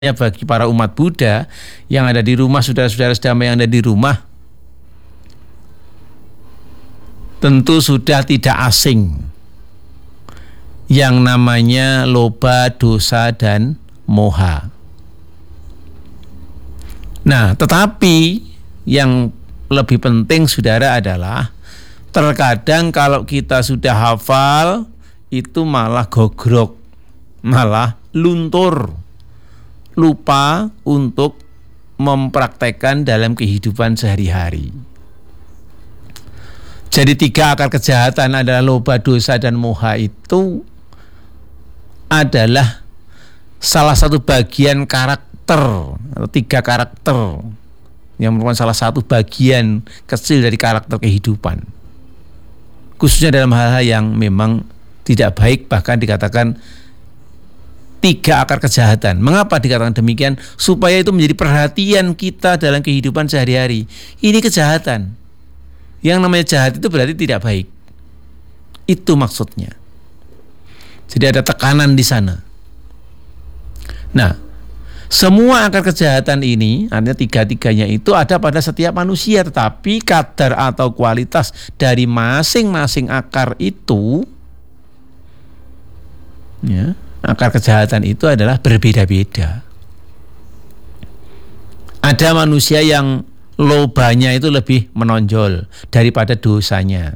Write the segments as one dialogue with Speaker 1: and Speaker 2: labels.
Speaker 1: bagi para umat Buddha yang ada di rumah, saudara-saudara sedama yang ada di rumah, tentu sudah tidak asing yang namanya loba, dosa, dan moha. Nah, tetapi yang lebih penting saudara adalah terkadang kalau kita sudah hafal itu malah gogrok, malah luntur, lupa untuk mempraktekkan dalam kehidupan sehari-hari. Jadi 3 akar kejahatan adalah loba, dosa, dan moha itu adalah salah satu bagian karakter atau 3 karakter yang merupakan salah satu bagian kecil dari karakter kehidupan, khususnya dalam hal-hal yang memang tidak baik, bahkan dikatakan 3 akar kejahatan. Mengapa dikatakan demikian? Supaya itu menjadi perhatian kita dalam kehidupan sehari-hari. Ini kejahatan. Yang namanya jahat itu berarti tidak baik. Itu maksudnya. Jadi ada tekanan di sana. Nah, semua akar kejahatan ini, artinya 3-3-nya itu ada pada setiap manusia, tetapi kadar atau kualitas dari masing-masing akar itu, ya, akar kejahatan itu adalah berbeda-beda. Ada manusia yang lobanya itu lebih menonjol daripada dosanya.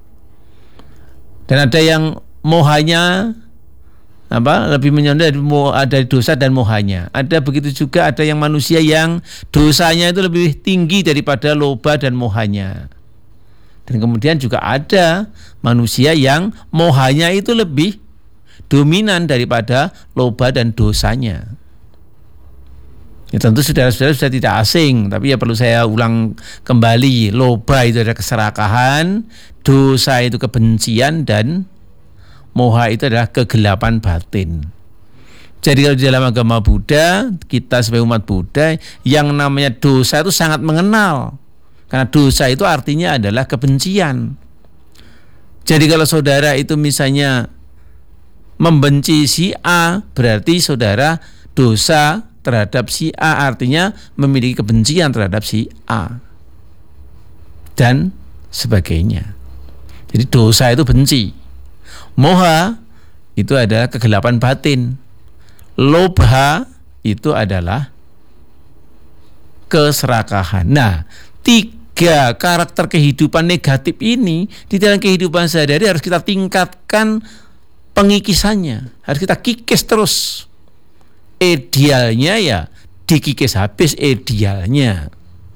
Speaker 1: Dan ada yang mohanya lebih menonjol dari dosa dan mohanya. Ada begitu juga ada yang manusia yang dosanya itu lebih tinggi daripada loba dan mohanya. Dan kemudian juga ada manusia yang mohanya itu lebih dominan daripada loba dan dosanya. Ya, tentu saudara-saudara sudah tidak asing, tapi ya perlu saya ulang kembali. Loba itu adalah keserakahan, dosa itu kebencian, dan moha itu adalah kegelapan batin. Jadi kalau di dalam agama Buddha, kita sebagai umat Buddha, yang namanya dosa itu sangat mengenal. Karena dosa itu artinya adalah kebencian. Jadi kalau saudara itu misalnya membenci si A, berarti saudara dosa terhadap si A, artinya memiliki kebencian terhadap si A dan sebagainya. Jadi dosa itu benci. Moha itu adalah kegelapan batin. Lobha itu adalah keserakahan. Nah, 3 karakter kehidupan negatif ini di dalam kehidupan sehari-hari harus kita tingkatkan pengikisannya, harus kita kikis terus. Idealnya ya dikikis habis idealnya.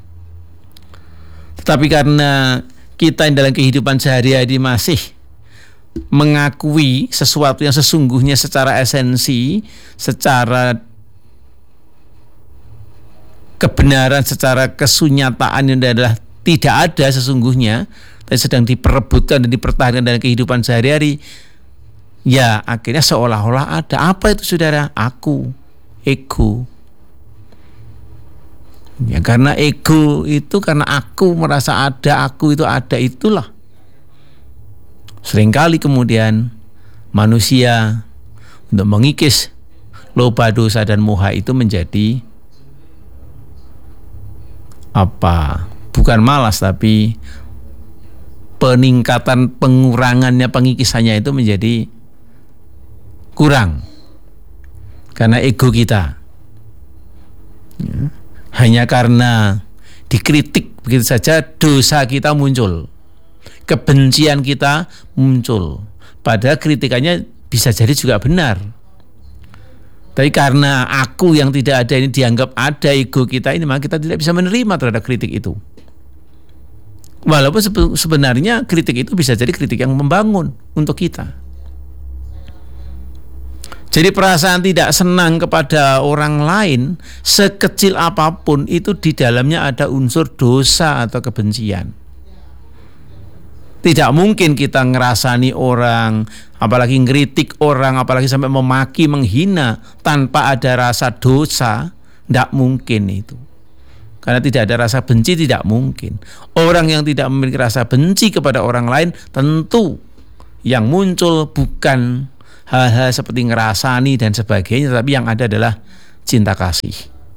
Speaker 1: Tetapi karena kita dalam kehidupan sehari-hari masih mengakui sesuatu yang sesungguhnya secara esensi, secara kebenaran, secara kesunyataan yang adalah tidak ada sesungguhnya, tapi sedang diperebutkan dan dipertahankan dalam kehidupan sehari-hari. Ya, akhirnya seolah-olah ada. Apa itu saudara? Aku, ego. Ya, karena ego itu karena aku merasa ada, aku itu ada, itulah. Seringkali kemudian manusia untuk mengikis loba, dosa, dan moha itu menjadi bukan malas, tapi peningkatan pengurangannya, pengikisannya itu menjadi kurang karena ego kita. Ya. Hanya karena dikritik begitu saja dosa kita muncul, kebencian kita muncul, padahal kritikannya bisa jadi juga benar. Tapi karena aku yang tidak ada ini dianggap ada, ego kita ini, maka kita tidak bisa menerima terhadap kritik itu. Walaupun sebenarnya kritik itu bisa jadi kritik yang membangun untuk kita. Jadi perasaan tidak senang kepada orang lain sekecil apapun itu di dalamnya ada unsur dosa atau kebencian. Tidak mungkin kita ngerasani orang, apalagi ngeritik orang, apalagi sampai memaki, menghina tanpa ada rasa dosa. Tidak mungkin itu. Karena tidak ada rasa benci, tidak mungkin. Orang yang tidak memiliki rasa benci kepada orang lain, tentu yang muncul bukan hal-hal seperti ngerasani dan sebagainya, tapi yang ada adalah cinta kasih.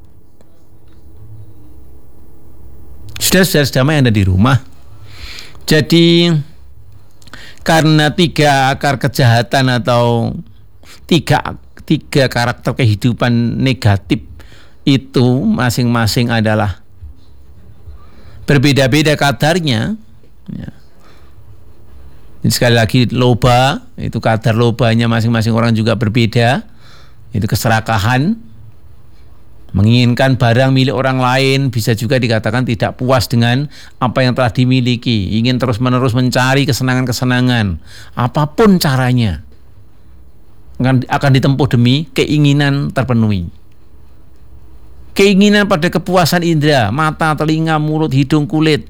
Speaker 1: Saudara-saudara yang ada di rumah, jadi karena 3 akar kejahatan atau tiga karakter kehidupan negatif itu masing-masing adalah berbeda-beda kadarnya. Ya. Jadi sekali lagi, loba itu kadar lobanya masing-masing orang juga berbeda. Itu keserakahan, menginginkan barang milik orang lain, bisa juga dikatakan tidak puas dengan apa yang telah dimiliki, ingin terus-menerus mencari kesenangan-kesenangan, apapun caranya akan ditempuh demi keinginan terpenuhi. Keinginan pada kepuasan indera, mata, telinga, mulut, hidung, kulit.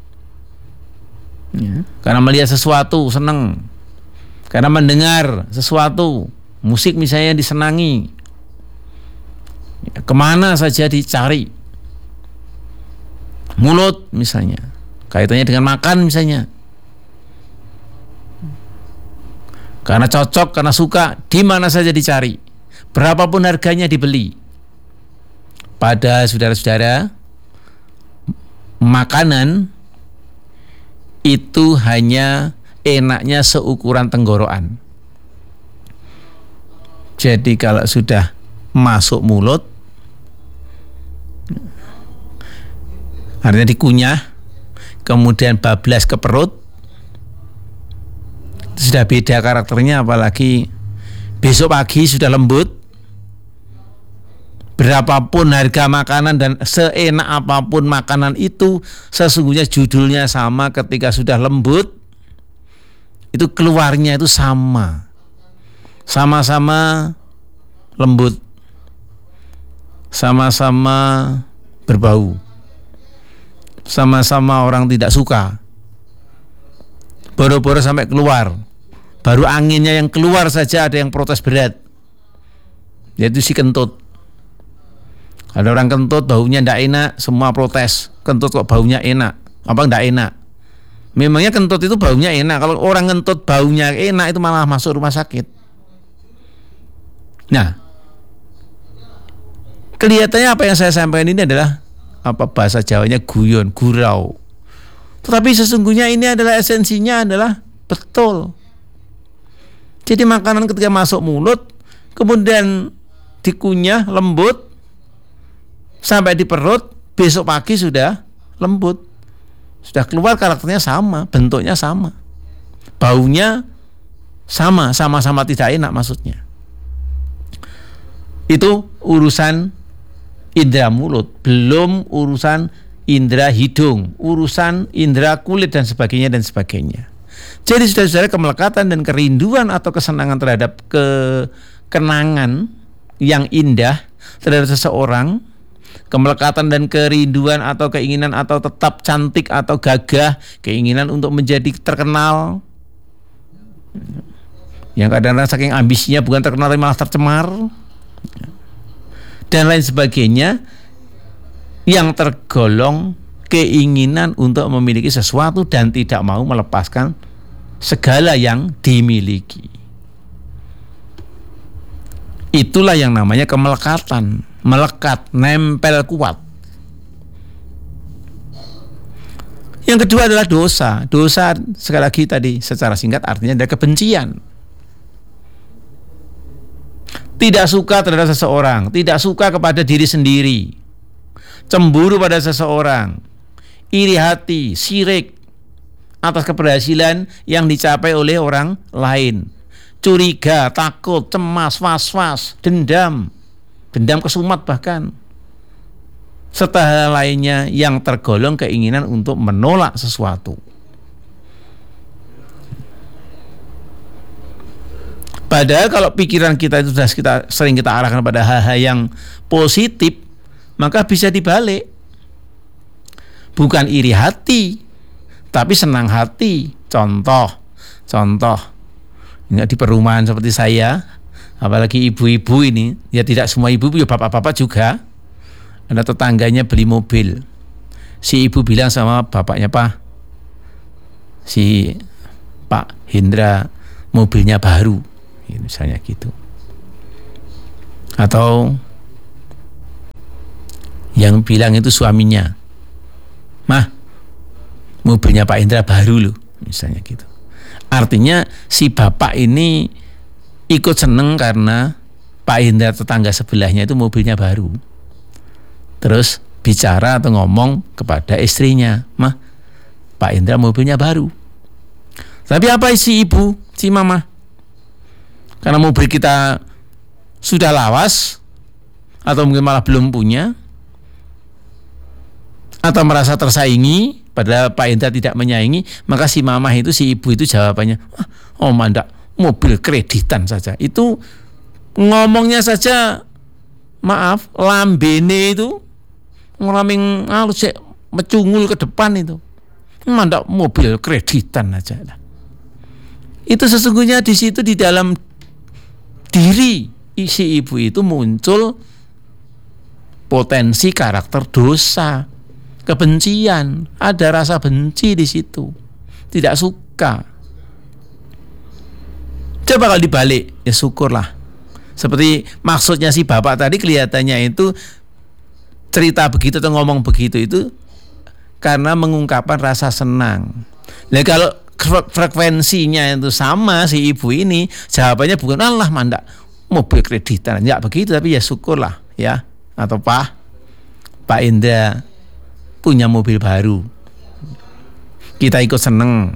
Speaker 1: Ya, karena melihat sesuatu senang, karena mendengar sesuatu, musik misalnya disenangi, ya, kemana saja dicari. Mulut misalnya, kaitannya dengan makan misalnya, karena cocok, karena suka, di mana saja dicari, berapapun harganya dibeli. Pada saudara-saudara, makanan itu hanya enaknya seukuran tenggorokan. Jadi kalau sudah masuk mulut, artinya dikunyah, kemudian bablas ke perut, itu sudah beda karakternya. Apalagi besok pagi sudah lembut. Berapapun harga makanan dan seenak apapun makanan itu, sesungguhnya judulnya sama, ketika sudah lembut itu keluarnya itu sama-sama lembut, sama-sama berbau, sama-sama orang tidak suka, boro-boro sampai keluar. Baru anginnya yang keluar saja ada yang protes berat, yaitu si kentut. Ada orang kentut baunya tidak enak, semua protes. Kentut kok baunya enak? Apa tidak enak? Memangnya kentut itu baunya enak? Kalau orang kentut baunya enak itu malah masuk rumah sakit. Nah, kelihatannya apa yang saya sampaikan ini adalah bahasa Jawanya guyon, gurau. Tetapi sesungguhnya ini adalah esensinya adalah betul. Jadi makanan ketika masuk mulut, kemudian dikunyah lembut, sampai di perut, besok pagi sudah lembut, sudah keluar, karakternya sama, bentuknya sama, baunya sama-sama tidak enak maksudnya. Itu urusan indera mulut, belum urusan indera hidung, urusan indera kulit dan sebagainya dan sebagainya. Jadi saudara-saudara, kemelekatan dan kerinduan atau kesenangan terhadap kenangan yang indah terhadap seseorang, kemelekatan dan kerinduan atau keinginan atau tetap cantik atau gagah, keinginan untuk menjadi terkenal, yang kadang-kadang saking ambisinya bukan terkenal tapi malah tercemar, dan lain sebagainya, yang tergolong keinginan untuk memiliki sesuatu dan tidak mau melepaskan segala yang dimiliki. Itulah yang namanya kemelekatan, melekat, nempel kuat. Yang kedua adalah dosa. Dosa sekali lagi tadi secara singkat artinya adalah kebencian. Tidak suka terhadap seseorang, tidak suka kepada diri sendiri, cemburu pada seseorang, iri hati, sirik atas keberhasilan yang dicapai oleh orang lain, curiga, takut, cemas, was-was, dendam kesumat bahkan, serta hal lainnya yang tergolong keinginan untuk menolak sesuatu. Padahal kalau pikiran kita itu sudah sering kita arahkan pada hal-hal yang positif, maka bisa dibalik. Bukan iri hati, tapi senang hati. Contoh, di perumahan seperti saya, apalagi ibu-ibu ini, ya tidak semua ibu, ya bapak-bapak juga. Ada tetangganya beli mobil, si ibu bilang sama bapaknya, Pak, si Pak Hendra mobilnya baru, misalnya gitu. Atau Yang bilang itu suaminya, "Mah, mobilnya Pak Indra baru loh," misalnya gitu. Artinya si bapak ini ikut seneng karena Pak Indra tetangga sebelahnya itu mobilnya baru. Terus bicara atau ngomong kepada istrinya, "Mah, Pak Indra mobilnya baru." Tapi apa si ibu, si mama? Karena mobil kita sudah lawas, atau mungkin malah belum punya, atau merasa tersaingi, padahal Pak Indra tidak menyaingi, maka si mama itu, si ibu itu jawabannya, "Oh mandak, mobil kreditan saja." Itu ngomongnya saja, maaf, lambene itu ngomong halus cek mecungul ke depan itu. Mandak mobil kreditan aja. Itu sesungguhnya di situ di dalam diri si ibu itu muncul potensi karakter dosa, kebencian, ada rasa benci di situ, tidak suka. Coba kalau dibalik, ya syukurlah. Seperti maksudnya si bapak tadi kelihatannya itu cerita begitu atau ngomong begitu itu karena mengungkapkan rasa senang. Nah kalau frekuensinya itu sama si ibu ini, jawabannya bukan "Allah mandak mobil kreditan," enggak begitu, tapi ya syukurlah ya, atau Pak Indra punya mobil baru, kita ikut seneng.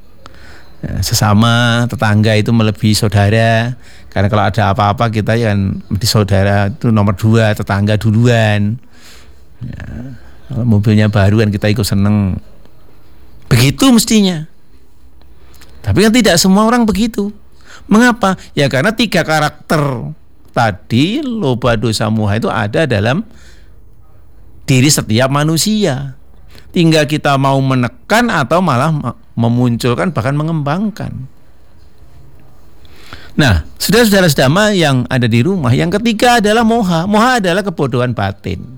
Speaker 1: Sesama tetangga itu melebihi saudara, karena kalau ada apa-apa kita kan di saudara itu nomor 2, tetangga duluan ya, kalau mobilnya baru kan kita ikut seneng, begitu mestinya. Tapi kan tidak semua orang begitu. Mengapa? Ya karena 3 karakter tadi, loba, dosa, moha itu ada dalam diri setiap manusia. Tinggal kita mau menekan atau malah memunculkan, bahkan mengembangkan. Nah, saudara-saudara sedama yang ada di rumah, yang ketiga adalah moha. Moha adalah kebodohan batin.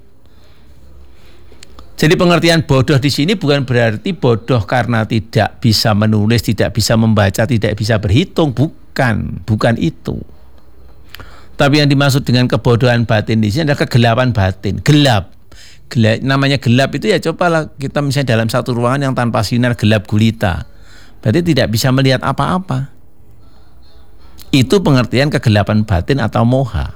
Speaker 1: Jadi pengertian bodoh di sini bukan berarti bodoh karena tidak bisa menulis, tidak bisa membaca, tidak bisa berhitung, bukan itu. Tapi yang dimaksud dengan kebodohan batin di sini adalah kegelapan batin, gelap. Namanya gelap itu ya cobalah kita misalnya dalam satu ruangan yang tanpa sinar, gelap gulita. Berarti tidak bisa melihat apa-apa. Itu pengertian kegelapan batin atau moha.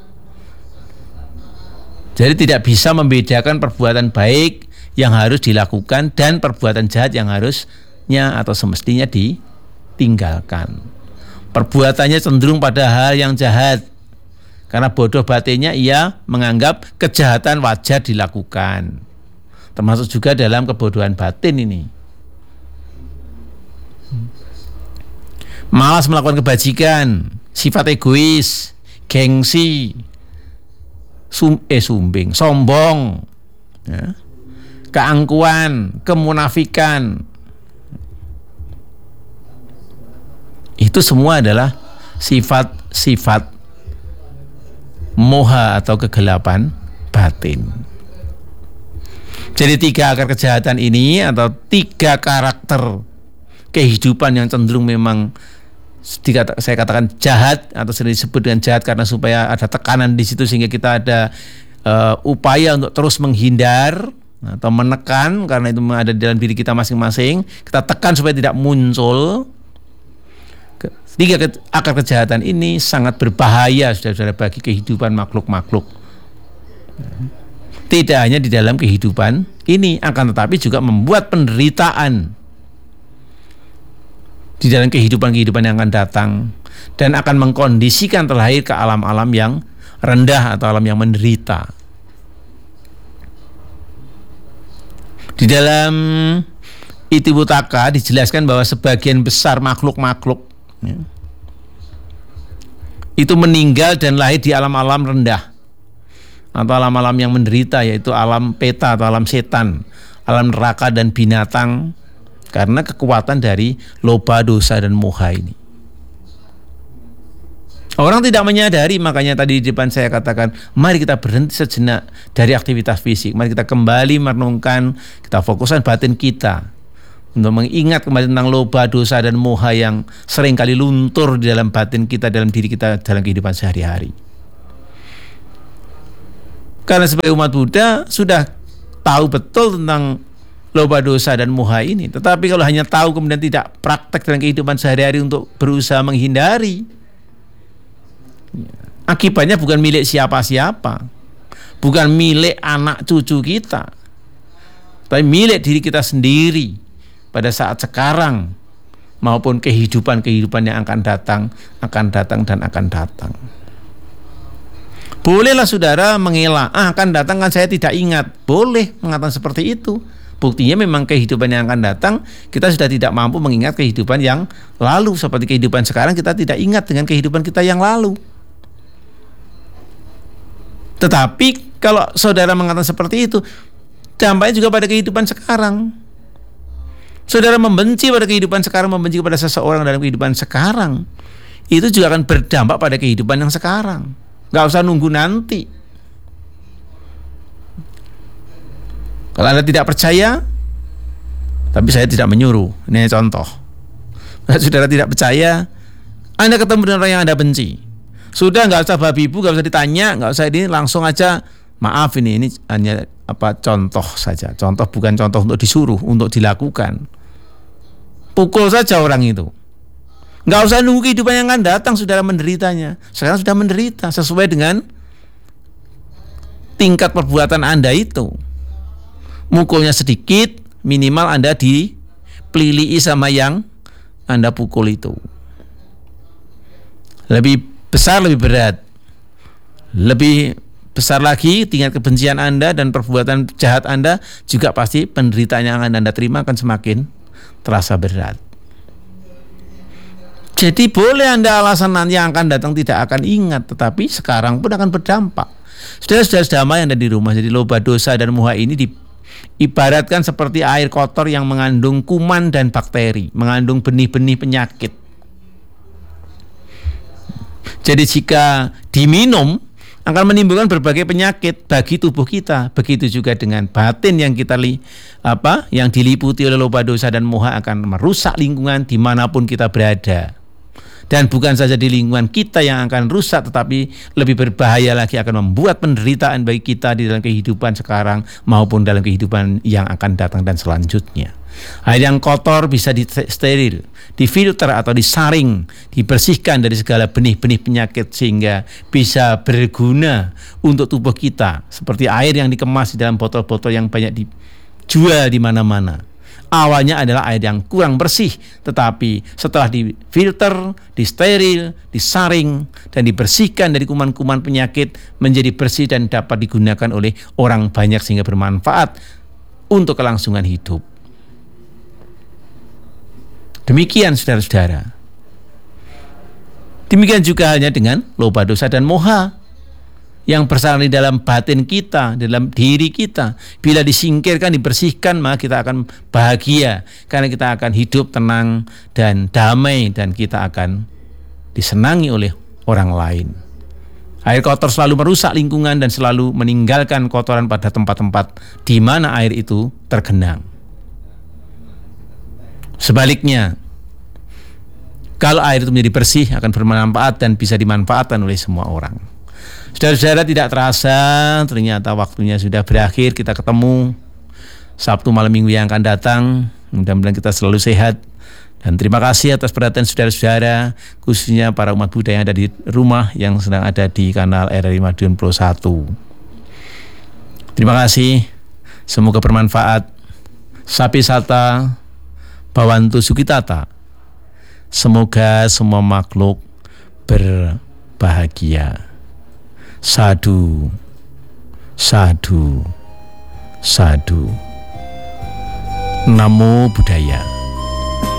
Speaker 1: Jadi tidak bisa membedakan perbuatan baik yang harus dilakukan dan perbuatan jahat yang harusnya atau semestinya ditinggalkan. Perbuatannya cenderung pada hal yang jahat. Karena bodoh batinnya ia menganggap kejahatan wajar dilakukan. Termasuk juga dalam kebodohan batin ini. Malas melakukan kebajikan, sifat egois, gengsi, sombong, ya, keangkuhan, kemunafikan. Itu semua adalah sifat-sifat moha atau kegelapan batin. Jadi 3 akar kejahatan ini atau 3 karakter kehidupan yang cenderung memang saya katakan jahat atau sering disebut dengan jahat karena supaya ada tekanan di situ sehingga kita ada upaya untuk terus menghindar atau menekan karena itu ada di dalam diri kita masing-masing, kita tekan supaya tidak muncul. 3 akar kejahatan ini sangat berbahaya saudara-saudara bagi kehidupan makhluk-makhluk. Tidak hanya di dalam kehidupan ini, akan tetapi juga membuat penderitaan di dalam kehidupan-kehidupan yang akan datang dan akan mengkondisikan terlahir ke alam-alam yang rendah atau alam yang menderita. Di dalam Itibutaka dijelaskan bahwa sebagian besar makhluk-makhluk ya, itu meninggal dan lahir di alam-alam rendah atau alam-alam yang menderita, yaitu alam peta atau alam setan, alam neraka dan binatang, karena kekuatan dari loba, dosa, dan moha ini. Orang tidak menyadari, makanya tadi di depan saya katakan, mari kita berhenti sejenak dari aktivitas fisik. Mari kita kembali merenungkan, kita fokuskan batin kita untuk mengingat kembali tentang loba, dosa, dan moha yang seringkali luntur di dalam batin kita, dalam diri kita, dalam kehidupan sehari-hari. Karena sebagai umat Buddha sudah tahu betul tentang loba dosa dan moha ini. Tetapi kalau hanya tahu kemudian tidak praktek dalam kehidupan sehari-hari untuk berusaha menghindari, akibatnya bukan milik siapa-siapa, bukan milik anak cucu kita, tapi milik diri kita sendiri pada saat sekarang maupun kehidupan-kehidupan yang akan datang dan akan datang. Bolehlah saudara mengelak, akan datang kan saya tidak ingat. Boleh mengatakan seperti itu. Buktinya memang kehidupan yang akan datang kita sudah tidak mampu mengingat kehidupan yang lalu. Seperti kehidupan sekarang kita tidak ingat dengan kehidupan kita yang lalu. Tetapi kalau saudara mengatakan seperti itu, dampaknya juga pada kehidupan sekarang. Saudara membenci pada kehidupan sekarang, membenci kepada seseorang dalam kehidupan sekarang, itu juga akan berdampak pada kehidupan yang sekarang. Gak usah nunggu nanti. Kalau Anda tidak percaya, tapi saya tidak menyuruh, ini contoh. Kalau saudara tidak percaya, Anda ketemu dengan orang yang Anda benci, sudah nggak usah babi ibu, nggak usah ditanya, nggak usah ini, langsung aja maaf, ini hanya contoh saja. Contoh, bukan contoh untuk disuruh, untuk dilakukan. Pukul saja orang itu. Nggak usah nunggu kehidupan yang akan datang, saudara menderitanya. Sekarang sudah menderita sesuai dengan tingkat perbuatan Anda itu. Mukulnya sedikit, minimal Anda dipelilihi sama yang Anda pukul itu. Lebih besar, lebih berat. Lebih besar lagi tingkat kebencian Anda dan perbuatan jahat Anda, juga pasti penderitaan yang akan Anda terima akan semakin terasa berat. Jadi boleh Anda alasan nanti yang akan datang tidak akan ingat, tetapi sekarang pun akan berdampak. Saudara-saudara damai yang ada di rumah, jadi loba dosa dan moha ini ibaratkan seperti air kotor yang mengandung kuman dan bakteri, mengandung benih-benih penyakit. Jadi jika diminum akan menimbulkan berbagai penyakit bagi tubuh kita. Begitu juga dengan batin yang yang diliputi oleh loba dosa dan moha akan merusak lingkungan dimanapun kita berada. Dan bukan saja di lingkungan kita yang akan rusak, tetapi lebih berbahaya lagi akan membuat penderitaan bagi kita di dalam kehidupan sekarang maupun dalam kehidupan yang akan datang dan selanjutnya. Air yang kotor bisa disteril, difilter atau disaring, dibersihkan dari segala benih-benih penyakit sehingga bisa berguna untuk tubuh kita. Seperti air yang dikemas di dalam botol-botol yang banyak dijual di mana-mana. Awalnya adalah air yang kurang bersih, tetapi setelah difilter, disteril, disaring, dan dibersihkan dari kuman-kuman penyakit menjadi bersih dan dapat digunakan oleh orang banyak sehingga bermanfaat untuk kelangsungan hidup. Demikian saudara-saudara. Demikian juga halnya dengan loba dosa dan moha yang bersarang di dalam batin kita, dalam diri kita. Bila disingkirkan, dibersihkan, maka kita akan bahagia karena kita akan hidup tenang dan damai dan kita akan disenangi oleh orang lain. Air kotor selalu merusak lingkungan dan selalu meninggalkan kotoran pada tempat-tempat di mana air itu tergenang. Sebaliknya, kalau air itu menjadi bersih akan bermanfaat dan bisa dimanfaatkan oleh semua orang. Saudara-saudara, tidak terasa ternyata waktunya sudah berakhir. Kita ketemu Sabtu malam minggu yang akan datang. Mudah-mudahan kita selalu sehat. Dan terima kasih atas perhatian saudara-saudara, khususnya para umat Buddha yang ada di rumah, yang sedang ada di kanal RRI Madiun Pro 1. Terima kasih. Semoga bermanfaat. Sapi Sata Bhawantu Sukitata. Semoga semua makhluk berbahagia. Sadhu, sadhu, sadhu. Namo Buddhaya.